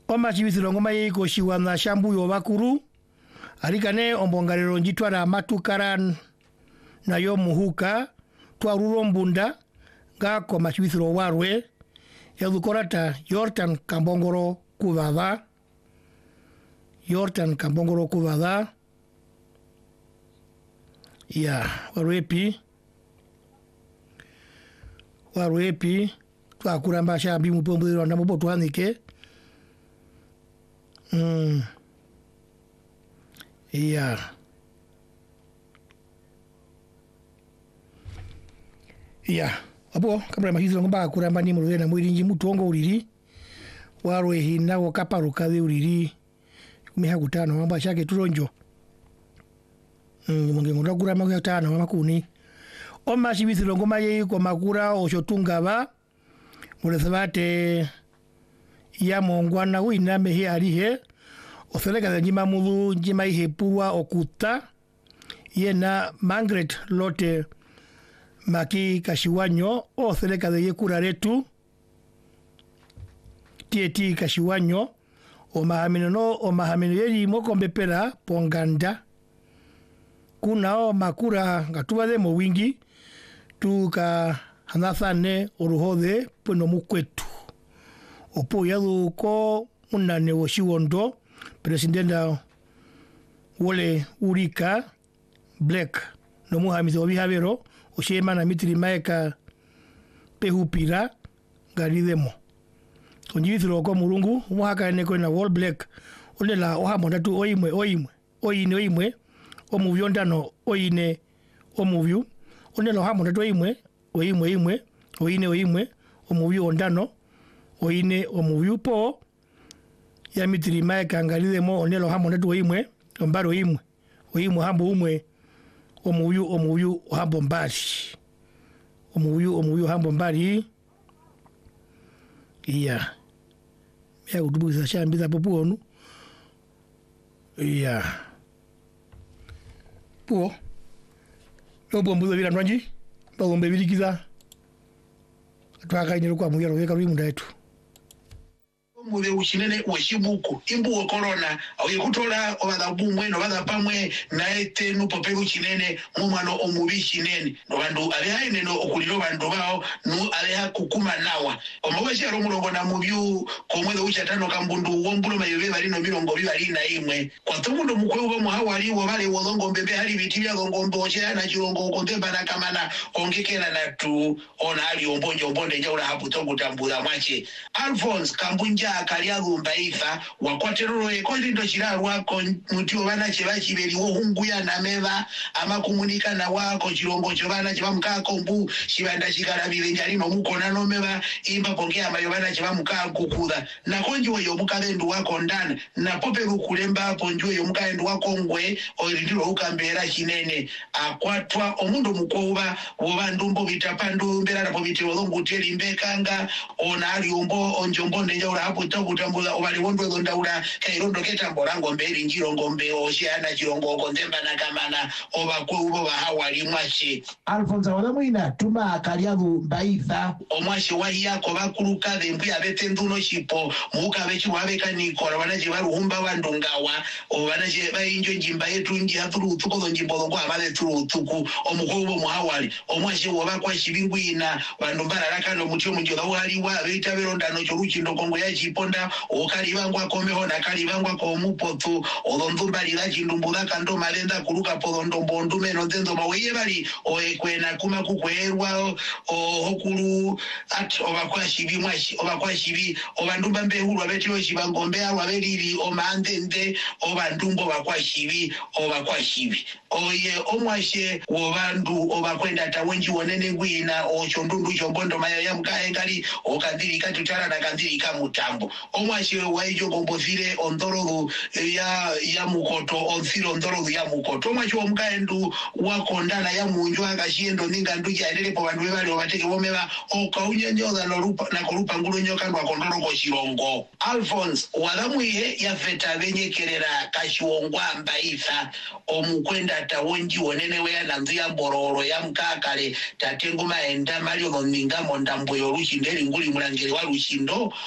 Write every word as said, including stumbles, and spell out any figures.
Oma chibisiro ngoma yiko shiwana shambu yo bakuru. Arikane ombongarero njitwara matukaran na yo muhuka. Tua ruro mbunda. Ga koma chibisiro warwe. Yadukorata Yortan Kambongoro Kuvava. Yortan Kambongoro Kuvava. Ya, warwepi. Warwepi. Tua kuramba shambi mpombo na mbo tuanike. Mm. Ya. Ya. Apo kabla mahizo ngomba kuramba ni murwe na mwirinji mutongo uriri. Warwe hina wakaparuka we uriri. Miha gutano mamba shake turonjo. Mm, munge ngora kuramba kwa tano mama kuni. Oma shibisiro ngoma ye ko makura oshotunga ba. Mulesabate ya mongwana wina mehi arihe oseleka de njima mudu njima ihe purwa okuta yena Margaret Lote Maki Kashiwanyo oseleka de yekura retu tieti Kashiwanyo o mahamino no o mahamino yeri mokombe pera ponganda kuna o makura ngatuba de mo wingi tuka hanathane uruhode puno mukwetu opo yadu ko unane woshiwondo presidenta wole urika black no muhamizo bihavero oshema na mitri maeka pehupira garidemo konjithiro ko murungu muhaka ne ko na wall black ole la ohamonda tu oimwe oimwe oine oimwe omuvyondano oine omuvyu one lo hamonda tu oimwe oimwe imwe oine oimwe omuvyu ondano oine omuvyu po ya mitri maeka ngaridemo one lo hamonda tu oimwe ombaro imwe oimwe hambo umwe omuvyu omuvyu hambo mbari omuvyu omuvyu hambo mbari iya ya kutubuza shambiza popuonu iya po lobo mbuzo bila ndwanji bagombe bilikiza twakainero kwa muyero weka rwimu ndaitu mube uchinene weshibuku imbu corona au kutola obada bumwe no bada pamwe naete no popego chinene mumano omubi chinene no bandu ale haine no okuliro bandu bao no ale hakukuma nawa omubashi aro mulongo na mubyu komwezo uchatano kambundu wombulo mayebe bali no milongo bibali na imwe kwa tumundo mukwe ubo muhawali wo bale wozongo mbebe hali bitibya ngombo ochera na chirongo kontemba na kamana ongekera na tu ona ali ombonjo ombonde njaula hapo tongo tambula mwache Alphonse Kambunja akaliago mbaifa wakwateroro ekolindo chirarwa ko mutio bana chebachibeli wo hunguya na meva ama kumunika na wako chirongo chobana chibamukako mbu chibanda chikarabire njali no mukona no meva imba pongea mayo bana chibamuka kukuda na konji wo yomukabendu wako ndana na pope kukulemba ponjo yomukabendu wako ngwe olindiro ukambera chinene akwatwa omundu mukoba wo bandumbo bitapandu mbera na pobitiro nguteli mbekanga ona ali ombo onjombo ndenjaura hapo kutambula obali wondo ndaula kairondo ketambola ngombe linjiro ngombe oshiana chirongo kontemba na kamana obakwe ubo bahawali mwashi Alphonse walamuina tuma akaliago mbaifa omwashi wayako bakuluka bembya betenduno chipo muka bechi wabeka nikora banaje baruhumba bandungawa obanaje bayinjo njimba yetu nji haturu utuko njimbo ngo abale turu utuku omukobo muhawali omwashi wabakwa shibingwina bandumbara rakano mutyo munjoga wali wa beita berondano choruchi ndokongo ya chiponda okalibangwa komeho na kalibangwa ko mupotu odondumba lila chindumbuda kando malenda kuluka podondo mbondume no dendo mawe bali oekwena kuma kukwerwa ohokulu at obakwashi bimwashi obakwashi bi obandumba mbehulu abetyo chibangombe alwa belili omandende obandumbo bakwashi bi obakwashi bi oye omwashe wobandu obakwenda tawenji wonene gwina ochondundu chombondo maya ya mkaengali okadiri katutara na kadiri kamutambo omwashe waijo gombozire ondorogu ya ya mukoto onfiro ondorogu ya mukoto omwashe omkaendu wakondana ya munjo akashiendo ninga nduja endele po bandu bebali obateke bomeba okaunyenyoza no rupa na korupa ngulo nyoka ndo akondorogo chirongo Alphonse walamuye ya feta benyekerera kashiongwa mbaifa omukwenda tawonji wonene we na nzia bororo ya mkakale tatengo maenda malio ninga mondambo yorushi ndeli nguli mulangere wa rushindo